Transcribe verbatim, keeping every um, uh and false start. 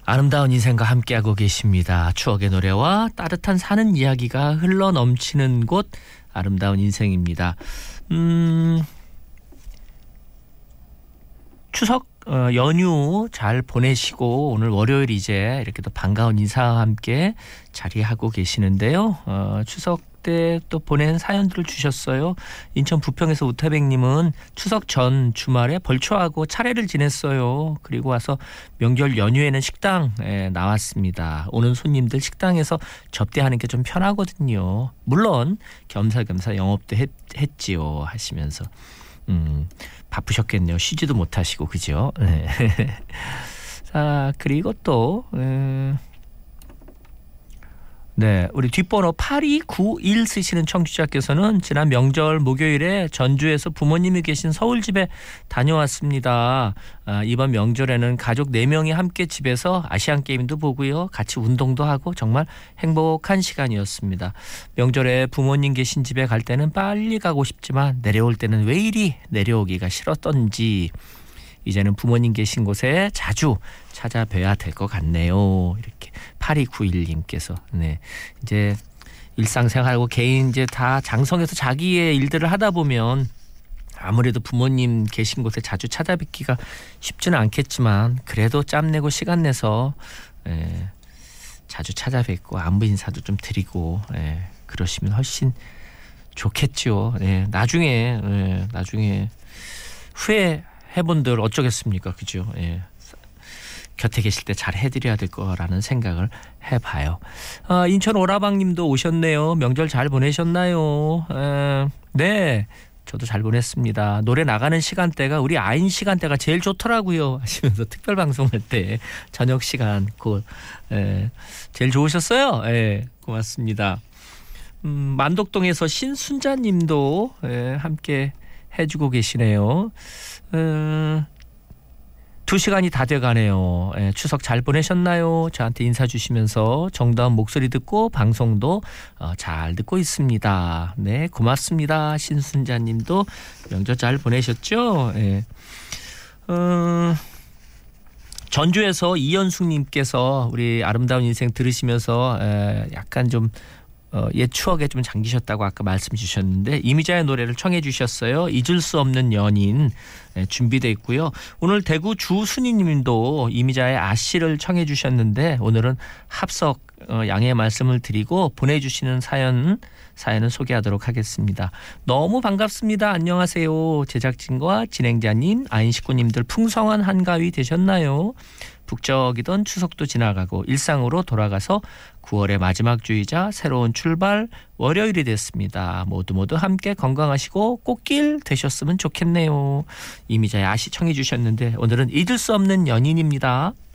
아름다운 인생과 함께하고 계십니다. 추억의 노래와 따뜻한 사는 이야기가 흘러넘치는 곳 아름다운 인생입니다. 음, 추석 어, 연휴 잘 보내시고 오늘 월요일 이제 이렇게 또 반가운 인사와 함께 자리하고 계시는데요. 어, 추석 때 또 보낸 사연들을 주셨어요. 인천 부평에서 우태백님은 추석 전 주말에 벌초하고 차례를 지냈어요. 그리고 와서 명절 연휴에는 식당에 나왔습니다. 오는 손님들 식당에서 접대하는 게 좀 편하거든요. 물론 겸사겸사 영업도 했, 했지요 하시면서 음, 바쁘셨겠네요. 쉬지도 못하시고 그죠? 네. 자, 그리고 또 음, 네, 우리 뒷번호 팔이구일 쓰시는 청취자께서는 지난 명절 목요일에 전주에서 부모님이 계신 서울집에 다녀왔습니다. 아, 이번 명절에는 가족 네 명이 함께 집에서 아시안게임도 보고요. 같이 운동도 하고 정말 행복한 시간이었습니다. 명절에 부모님 계신 집에 갈 때는 빨리 가고 싶지만 내려올 때는 왜 이리 내려오기가 싫었던지 이제는 부모님 계신 곳에 자주 찾아뵈야 될 것 같네요. 이렇게 팔이구일님께서 네, 이제 일상생활하고 개인 이제 다 장성해서 자기의 일들을 하다 보면 아무래도 부모님 계신 곳에 자주 찾아뵙기가 쉽지는 않겠지만 그래도 짬내고 시간 내서 예, 자주 찾아뵙고 안부 인사도 좀 드리고 예, 그러시면 훨씬 좋겠죠. 예, 나중에 예, 나중에 후회 해본들 어쩌겠습니까, 그죠? 예. 곁에 계실 때 잘 해드려야 될 거라는 생각을 해봐요. 아, 인천 오라방님도 오셨네요. 명절 잘 보내셨나요? 에, 네, 저도 잘 보냈습니다. 노래 나가는 시간대가 우리 아인 시간대가 제일 좋더라고요. 하시면서 특별 방송할 때 저녁 시간 그 에, 제일 좋으셨어요. 예, 고맙습니다. 음, 만덕동에서 신순자님도 에, 함께 해주고 계시네요. 음, 두 시간이 다 돼가네요. 예, 추석 잘 보내셨나요? 저한테 인사 주시면서 정다운 목소리 듣고 방송도 어, 잘 듣고 있습니다. 네, 고맙습니다. 신순자님도 명절 잘 보내셨죠? 예. 음, 전주에서 이연숙님께서 우리 아름다운 인생 들으시면서 에, 약간 좀 어, 옛 추억에 좀 잠기셨다고 아까 말씀 주셨는데 이미자의 노래를 청해 주셨어요. 잊을 수 없는 연인 네, 준비되어 있고요. 오늘 대구 주순이님도 이미자의 아씨를 청해 주셨는데 오늘은 합석 어, 양해 말씀을 드리고 보내주시는 사연 사연을 소개하도록 하겠습니다. 너무 반갑습니다. 안녕하세요. 제작진과 진행자님, 아인 식구님들 풍성한 한가위 되셨나요? 북적이던 추석도 지나가고 일상으로 돌아가서 구월의 마지막 주이자 새로운 출발 월요일이 됐습니다. 모두 모두 함께 건강하시고 꽃길 되셨으면 좋겠네요. 이미자의 아시 청해 주셨는데 오늘은 잊을 수 없는 연인입니다.